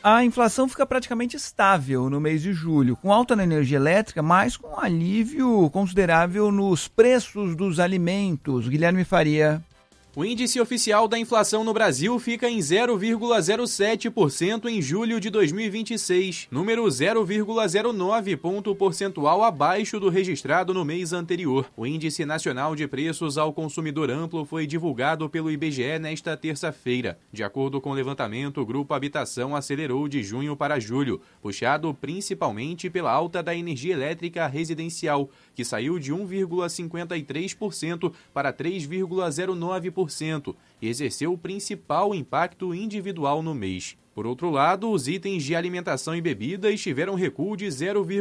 A inflação fica praticamente estável no mês de julho, com alta na energia elétrica, mas com alívio considerável nos preços dos alimentos. Guilherme Faria. O índice oficial da inflação no Brasil fica em 0,07% em julho de 2026, número 0,09 ponto percentual abaixo do registrado no mês anterior. O Índice Nacional de Preços ao Consumidor Amplo foi divulgado pelo IBGE nesta terça-feira. De acordo com o levantamento, o Grupo Habitação acelerou de junho para julho, puxado principalmente pela alta da energia elétrica residencial, que saiu de 1,53% para 3,09%. E exerceu o principal impacto individual no mês. Por outro lado, os itens de alimentação e bebidas tiveram recuo de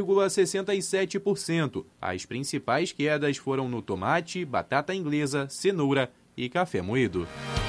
0,67%. As principais quedas foram no tomate, batata inglesa, cenoura e café moído.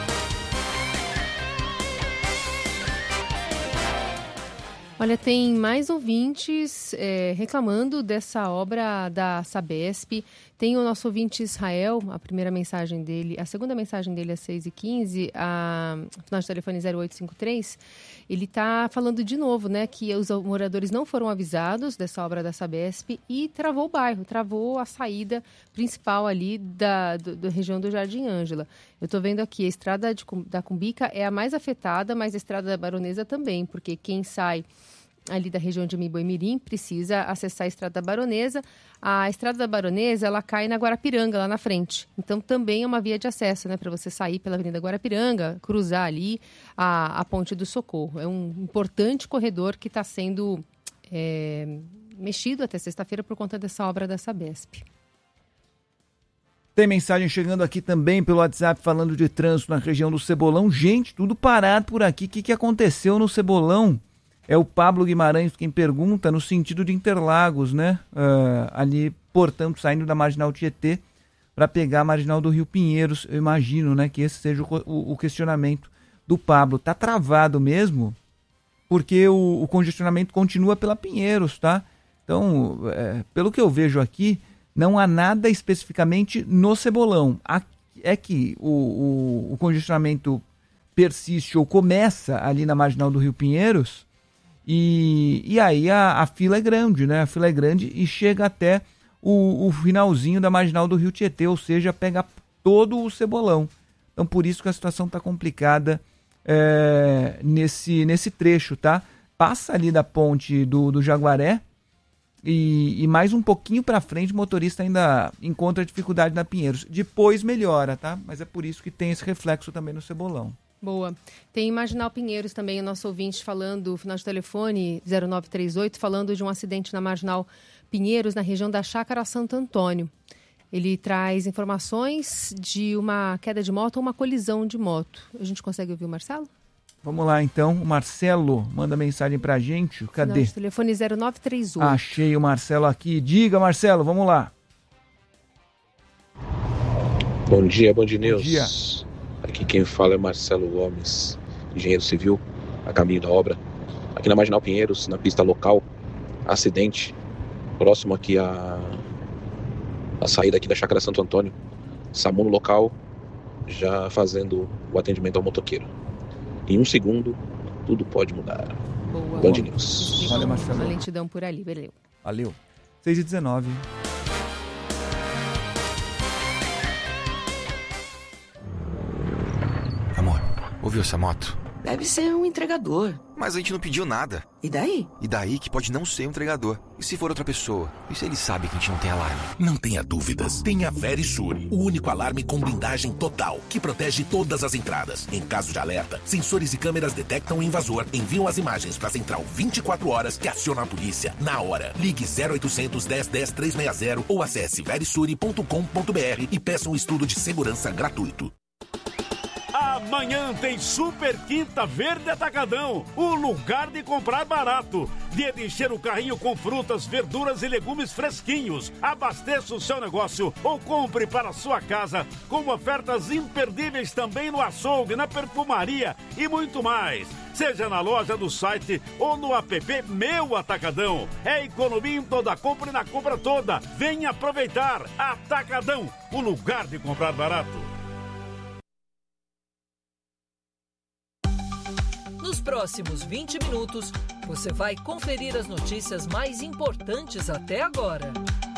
Olha, tem mais ouvintes reclamando dessa obra da Sabesp. Tem o nosso ouvinte Israel, a segunda mensagem dele às 6h15, final de telefone 0853. Ele está falando de novo, né, que os moradores não foram avisados dessa obra da Sabesp e travou o bairro, travou a saída principal ali da região do Jardim Ângela. Eu estou vendo aqui, a estrada da Cumbica é a mais afetada, mas a estrada da Baronesa também, porque quem sai ali da região de Mirim precisa acessar a Estrada da Baronesa. A Estrada da Baronesa, ela cai na Guarapiranga, lá na frente. Então, também é uma via de acesso, né, para você sair pela Avenida Guarapiranga, cruzar ali a Ponte do Socorro. É um importante corredor que está sendo mexido até sexta-feira por conta dessa obra da Sabesp. Tem mensagem chegando aqui também pelo WhatsApp falando de trânsito na região do Cebolão. Gente, tudo parado por aqui. O que aconteceu no Cebolão? É o Pablo Guimarães quem pergunta, no sentido de Interlagos, né? Ali, portanto, saindo da Marginal Tietê para pegar a Marginal do Rio Pinheiros. Eu imagino, né, que esse seja o questionamento do Pablo. Tá travado mesmo, porque o congestionamento continua pela Pinheiros, tá? Então, pelo que eu vejo aqui, não há nada especificamente no Cebolão. É que o congestionamento persiste ou começa ali na Marginal do Rio Pinheiros. E aí a fila é grande, né? A fila é grande e chega até o finalzinho da Marginal do Rio Tietê, ou seja, pega todo o Cebolão. Então, por isso que a situação está complicada nesse trecho, tá? Passa ali da ponte do Jaguaré e mais um pouquinho para frente o motorista ainda encontra dificuldade na Pinheiros. Depois melhora, tá? Mas é por isso que tem esse reflexo também no Cebolão. Boa. Tem Marginal Pinheiros também, o nosso ouvinte falando, final de telefone 0938, falando de um acidente na Marginal Pinheiros, na região da Chácara Santo Antônio. Ele traz informações de uma queda de moto ou uma colisão de moto. A gente consegue ouvir o Marcelo? Vamos lá, então. O Marcelo manda mensagem pra gente. Cadê? Final de telefone 0938. Achei o Marcelo aqui. Diga, Marcelo, vamos lá. Bom dia, Band News. Bom dia. Aqui quem fala é Marcelo Gomes, engenheiro civil, a caminho da obra. Aqui na Marginal Pinheiros, na pista local, acidente, próximo aqui à saída aqui da Chácara Santo Antônio. SAMU no local, já fazendo o atendimento ao motoqueiro. Em 1 segundo, tudo pode mudar. Boa. Band News. Valeu, Marcelo. Uma lentidão por ali, valeu. Valeu. 6h19. Amor, ouviu essa moto? Deve ser um entregador. Mas a gente não pediu nada. E daí? E daí que pode não ser um entregador. E se for outra pessoa? E se ele sabe que a gente não tem alarme? Não tenha dúvidas. Tenha Verisure, o único alarme com blindagem total, que protege todas as entradas. Em caso de alerta, sensores e câmeras detectam o invasor, enviam as imagens para a central 24 horas que aciona a polícia na hora. Ligue 0800 10 10 360 ou acesse verisure.com.br e peça um estudo de segurança gratuito. Amanhã tem Super Quinta Verde Atacadão, o lugar de comprar barato. Dia de encher o carrinho com frutas, verduras e legumes fresquinhos. Abasteça o seu negócio ou compre para a sua casa, com ofertas imperdíveis também no açougue, na perfumaria e muito mais. Seja na loja do site ou no app Meu Atacadão. É economia em toda compra e na compra toda. Venha aproveitar. Atacadão, o lugar de comprar barato. Nos próximos 20 minutos, você vai conferir as notícias mais importantes até agora.